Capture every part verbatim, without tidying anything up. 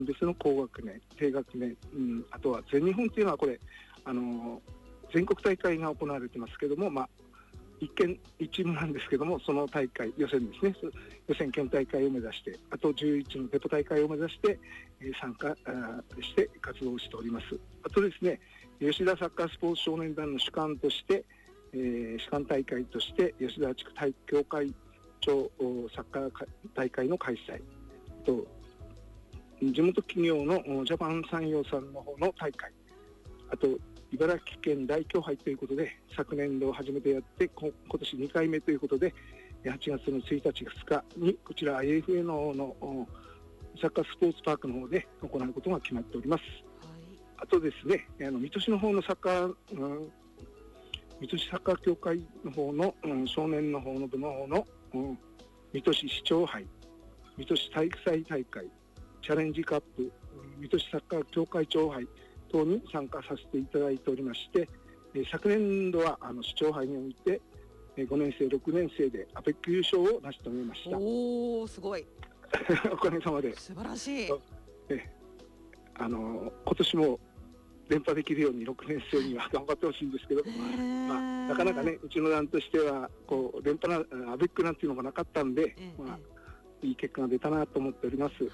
別の高学年、低学年、うん、あとは全日本っていうのはこれあの全国大会が行われてますけども、まあ、一見一チームなんですけども、その大会予選ですね、予選県大会を目指して、あとじゅういちのデポ大会を目指して、えー、参加して活動しております。あとですね、吉田サッカースポーツ少年団の主幹として、えー、主幹大会として吉田地区体育協会長サッカー大会の開催と、地元企業のジャパン産業さんの方の大会、あと茨城県大協杯ということで昨年度初めてやって今年にかいめということで、はちがつのついたちふつかにこちら アイエフエー の, のサッカースポーツパークの方で行うことが決まっております。はい、あとですね、あの水戸市の方のサッカー、うん、水戸市サッカー協会の方の、うん、少年の方の部の方の、うん、水戸市市長杯、水戸市体育祭大会、チャレンジカップ、水戸市サッカー協会長杯等に参加させていただいておりまして、え昨年度はあの市長杯においてごねん生ろくねん生でアペック優勝を成し遂げました。 おー、すごいおかげさまで素晴らしい。 えあの今年も連覇できるようにろくねん生には頑張ってほしいんですけど、まあ、なかなかねうちの団としてはこう連覇なアベックなんていうのがなかったんで、まあ、いい結果が出たなと思っております。はい、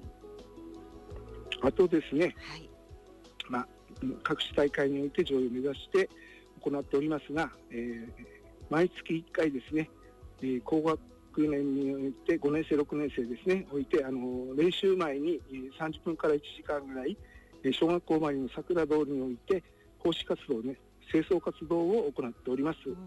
あとですね、はい、まあ、各種大会において上位を目指して行っておりますが、えー、毎月いっかいですね、えー、高学年においてごねん生ろくねん生ですねおいてあの練習前にさんじゅっぷんからいちじかんぐらい小学校前の桜通りにおいて奉仕活動ね、清掃活動を行っております。はい、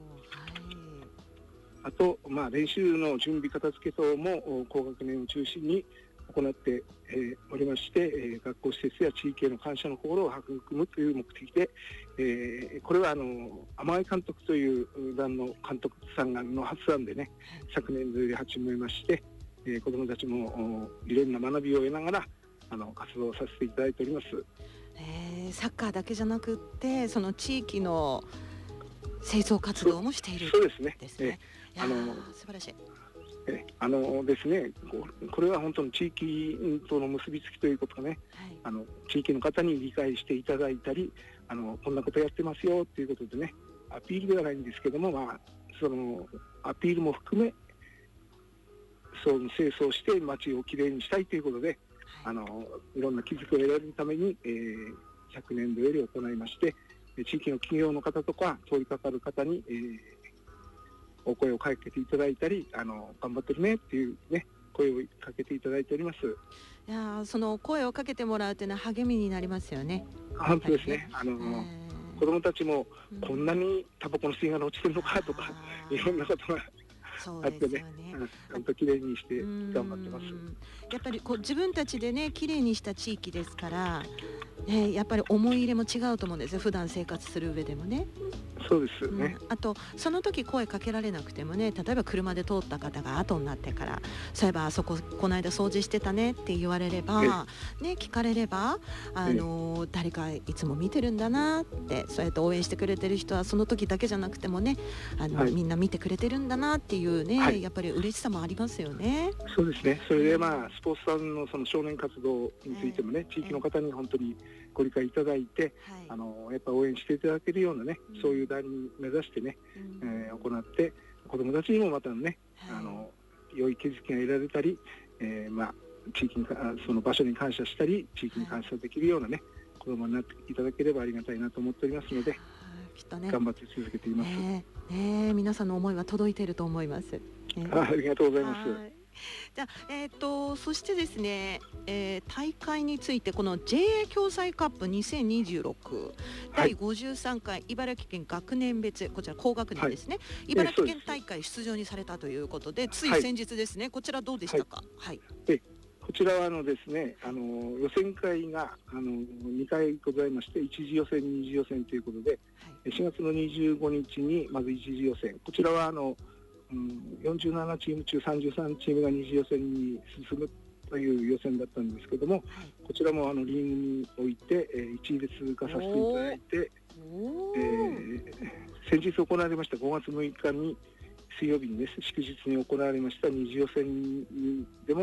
あと、まあ、練習の準備片付け等も高学年を中心に行って、えー、おりまして、えー、学校施設や地域への感謝の心を育むという目的で、えー、これはあの天井監督という団の監督さんの発案でね、昨年度より始めまして、えー、子どもたちもいろんな学びを得ながらあの活動させていただいております。 えー、サッカーだけじゃなくってその地域の清掃活動もしている。 そうですね。 ですね。えー、あの素晴らしい。 えあのですね、これは本当に地域との結びつきということかね、はい、あの地域の方に理解していただいたり、あのこんなことやってますよということでね、アピールではないんですけども、まあ、そのアピールも含めその清掃して街をきれいにしたいということで、はい、あのいろんな気づきを得られるために、えー、昨年度より行いまして、地域の企業の方とか通りかかる方に、えーお声をかけていただいたり、あの頑張ってるねっていうね声をかけていただいております。 いやその声をかけてもらうというのは励みになりますよね。 本当ですね。あの、えー、子どもたちもこんなにタバコの吸い殻落ちてるのかとか、うん、いろんなことがあってね、ちゃんときれいにして頑張ってます。 やっぱりこう自分たちでねきれいにした地域ですから、ね、やっぱり思い入れも違うと思うんですよ。普段生活する上でもね。 そうですよね、 うん、あとその時声かけられなくてもね、例えば車で通った方が後になってからそういえばあそここの間掃除してたねって言われれば、ね、聞かれればあの誰かいつも見てるんだなって、そうやって応援してくれてる人はその時だけじゃなくてもねあの、はい、みんな見てくれてるんだなっていうね、はい、やっぱり嬉しさもありますよね。 そうですね。それでまあスポーツさんのその少年活動についてもね、えー、地域の方に本当にご理解いただいて、はい、あのやっぱ応援していただけるようなね、うん、そういう団に目指してね、うんえー、行って子どもたちにもまたね、はい、あの良い気づきが得られたり、えー、まあ地域にその場所に感謝したり地域に感謝できるようなね、はい、子どもになっていただければありがたいなと思っておりますので、 きっとね、 頑張って続けています。 ねね、皆さんの思いは届いていると思います、ね、 あ, ありがとうございます。 じゃあ、えー、とそしてですね、えー、大会についてこの ジェーエー 共済カップにせんにじゅうろく、はい、だいごじゅうさんかい茨城県学年別、こちら高学年ですね、はい、茨城県大会出場にされたということで、つい先日ですね、はい、こちらどうでしたか。はいはい、こちらはあのですね、あの予選会があのにかいございまして、一次予選に次予選ということで、はい、しがつのにじゅうごにちにまず一次予選、こちらはあのうん、よんじゅうななチーム中さんじゅうさんチームが二次予選に進むという予選だったんですけども、はい、こちらもあのリーグにおいて、えー、いちいで通過させていただいて、えー、先日行われましたごがつむいかに水曜日に、ね、祝日に行われました二次予選でも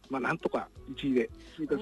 まあ、なんとかいちいで通過